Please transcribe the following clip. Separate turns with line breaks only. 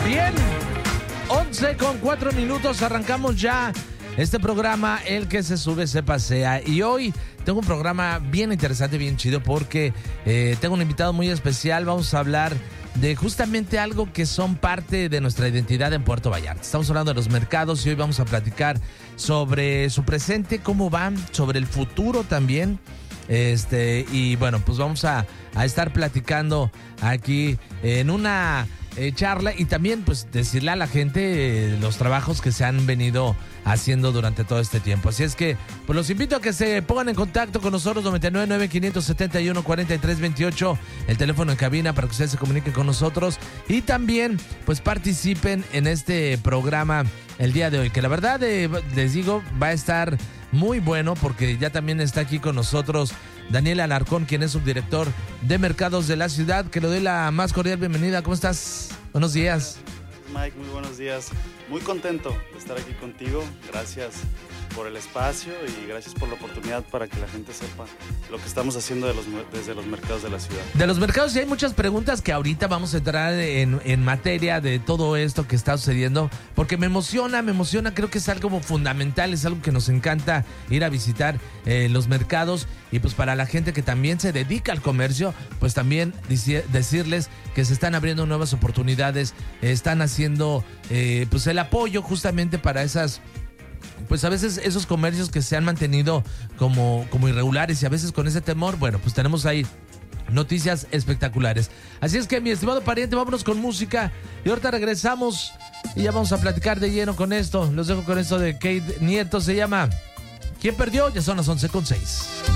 Bien, 11:04, arrancamos ya este programa, El que se sube se pasea. Y hoy tengo un programa bien interesante, bien chido, porque tengo un invitado muy especial. Vamos a hablar de justamente algo que son parte de nuestra identidad en Puerto Vallarta. Estamos hablando de los mercados y hoy vamos a platicar sobre su presente, cómo van, sobre el futuro también. Y bueno, pues vamos a estar platicando aquí en una charla y también pues decirle a la gente los trabajos que se han venido haciendo durante todo este tiempo. Así es que pues los invito a que se pongan en contacto con nosotros, 999-571-4328, el teléfono en cabina para que ustedes se comuniquen con nosotros y también pues participen en este programa el día de hoy, que la verdad les digo va a estar muy bueno porque ya también está aquí con nosotros Daniel Alarcón, quien es subdirector de mercados de la ciudad, que le doy la más cordial bienvenida. ¿Cómo estás? Buenos días.
Mike, muy buenos días. Muy contento de estar aquí contigo. Gracias por el espacio y gracias por la oportunidad para que la gente sepa lo que estamos haciendo desde los mercados de la ciudad.
De los mercados, y hay muchas preguntas que ahorita vamos a entrar en materia de todo esto que está sucediendo, porque me emociona, creo que es algo fundamental, es algo que nos encanta ir a visitar los mercados, y pues para la gente que también se dedica al comercio, pues también decirles que se están abriendo nuevas oportunidades, están haciendo pues el apoyo justamente para esas, pues a veces esos comercios que se han mantenido como irregulares y a veces con ese temor. Bueno, pues tenemos ahí noticias espectaculares. Así es que, mi estimado pariente, vámonos con música y ahorita regresamos y ya vamos a platicar de lleno con esto. Los dejo con esto de Kate Nieto, se llama ¿Quién perdió? Ya son las 11:06.